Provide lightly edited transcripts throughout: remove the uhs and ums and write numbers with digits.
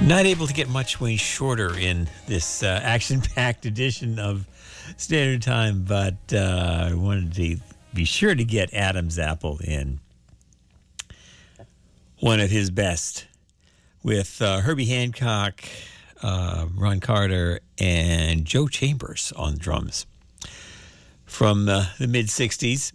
Not able to get much Wayne Shorter in this action-packed edition of Standard Time, but I wanted to be sure to get Adam's Apple in. One of his best, with Herbie Hancock, Ron Carter, and Joe Chambers on drums. From the mid-'60s.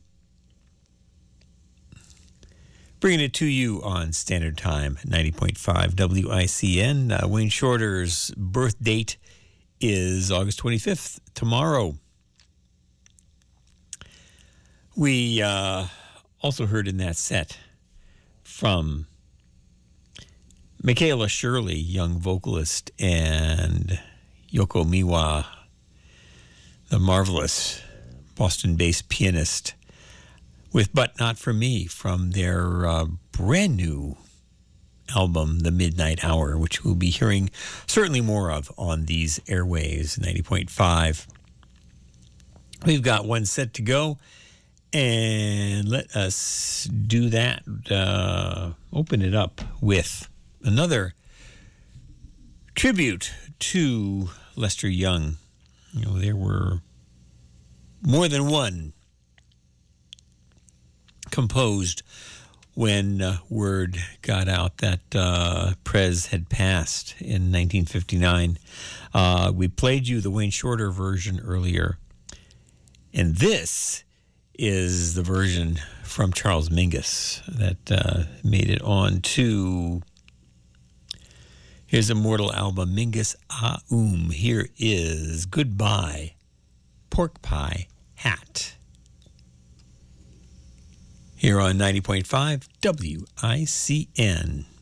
Bringing it to you on Standard Time, 90.5 WICN. Wayne Shorter's birth date is August 25th, tomorrow. We also heard in that set from Michaela Shirley, young vocalist, and Yoko Miwa, the marvelous Boston-based pianist, with But Not For Me from their brand new album, The Midnight Hour, which we'll be hearing certainly more of on these airwaves, 90.5. We've got one set to go, and let us do that. Open it up with another tribute to Lester Young. You know, there were more than one composed when word got out that Prez had passed in 1959. We played you the Wayne Shorter version earlier, and this is the version from Charles Mingus that made it on to his immortal album, Mingus Aum. Here is Goodbye, Pork Pie Hat. Here on 90.5 WICN.